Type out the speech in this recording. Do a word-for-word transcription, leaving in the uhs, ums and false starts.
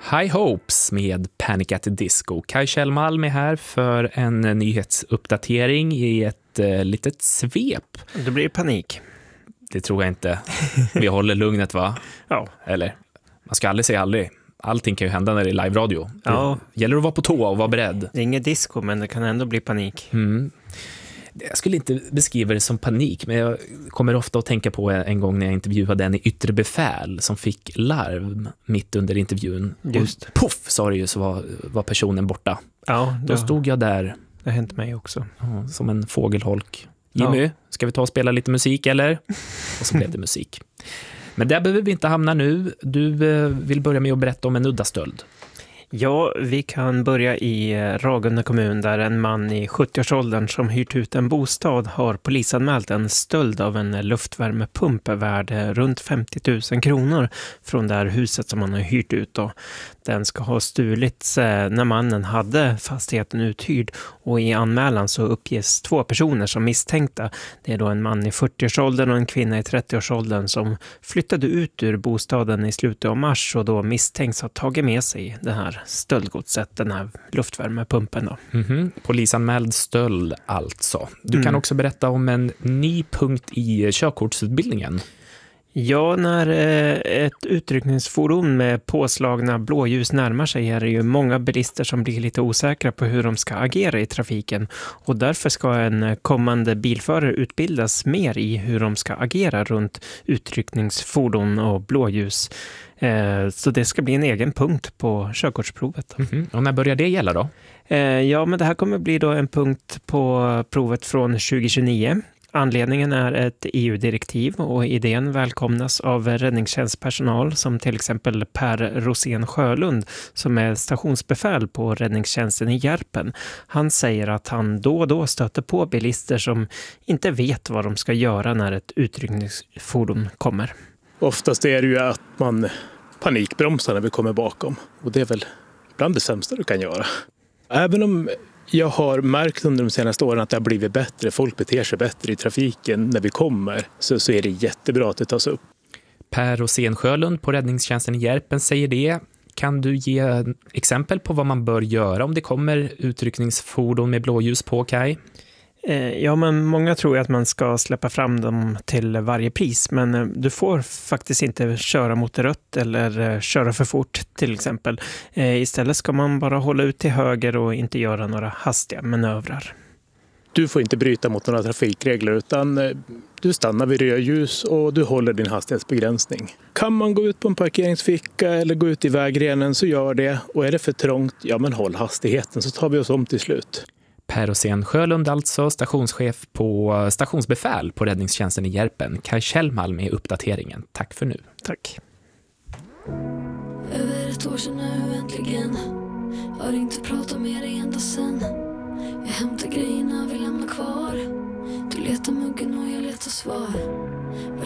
High Hopes med Panic at the Disco. Kaj Kjellmalm är här för en nyhetsuppdatering i ett eh, litet svep. Det blir panik. Det tror jag inte. Vi håller lugnet, va? Ja. Eller, man ska aldrig säga aldrig. Allting kan ju hända när det är live-radio. Ja. Det gäller att vara på tå och vara beredd. Det är inget disco, men det kan ändå bli panik. Mm. Jag skulle inte beskriva det som panik, men jag kommer ofta att tänka på en gång när jag intervjuade en i yttre befäl som fick larm mitt under intervjun. Just. Och puff, sa det ju, så var, var personen borta. Ja, Då stod jag där. Det har hänt mig också. Ja, som en fågelholk. Jimmy, ja. Ska vi ta och spela lite musik eller? Och så blev det musik. Men där behöver vi inte hamna nu. Du eh, vill börja med att berätta om en udda stöld. Ja, vi kan börja i Ragunda kommun där en man i sjuttioårsåldern som hyrt ut en bostad har polisanmält en stöld av en luftvärmepump värd runt femtio tusen kronor från det här huset som man har hyrt ut. Då. Den ska ha stulits när mannen hade fastigheten uthyrd, och i anmälan så uppges två personer som misstänkta. Det är då en man i fyrtioårsåldern och en kvinna i trettioårsåldern som flyttade ut ur bostaden i slutet av mars och då misstänks ha tagit med sig det här stöldgodset, den här luftvärmepumpen då. Mm-hmm. Polisanmäld stöld alltså. Du mm. kan också berätta om en ny punkt i körkortsutbildningen. Ja, när ett utryckningsfordon med påslagna blåljus närmar sig är det ju många bilister som blir lite osäkra på hur de ska agera i trafiken, och därför ska en kommande bilförare utbildas mer i hur de ska agera runt utryckningsfordon och blåljus. Så det ska bli en egen punkt på körkortsprovet. Mm-hmm. Och när börjar det gälla då? Ja, men det här kommer bli då en punkt på provet från tjugo tjugonio. Anledningen är ett E U-direktiv, och idén välkomnas av räddningstjänstpersonal som till exempel Per Rosén Sjölund som är stationsbefäl på räddningstjänsten i Järpen. Han säger att han då och då stöter på bilister som inte vet vad de ska göra när ett utryckningsfordon kommer. Oftast är det ju att man panikbromsar när vi kommer bakom, och det är väl bland det sämsta du kan göra. Även om jag har märkt under de senaste åren att det har blivit bättre, folk beter sig bättre i trafiken när vi kommer, så, så är det jättebra att det tas upp. Per Rosén Sjölund på räddningstjänsten i Järpen säger det. Kan du ge exempel på vad man bör göra om det kommer utryckningsfordon med blåljus på, Kaj? Ja, men många tror ju att man ska släppa fram dem till varje pris, men du får faktiskt inte köra mot rött eller köra för fort till exempel. Istället ska man bara hålla ut till höger och inte göra några hastiga manövrar. Du får inte bryta mot några trafikregler, utan du stannar vid rödljus och du håller din hastighetsbegränsning. Kan man gå ut på en parkeringsficka eller gå ut i vägrenen, så gör det, och är det för trångt, ja men håll hastigheten så tar vi oss om till slut. Per Rosén Sjölund alltså, stationschef på stationsbefäl på räddningstjänsten i Järpen. Kaj Kjellmalm med uppdateringen. Tack för nu. Tack. Över ett år sedan nu äntligen. Har inte pratat med dig ända sen. Jag hämtar grejerna, vi lämnar kvar. Du letar muggen och jag letar svar.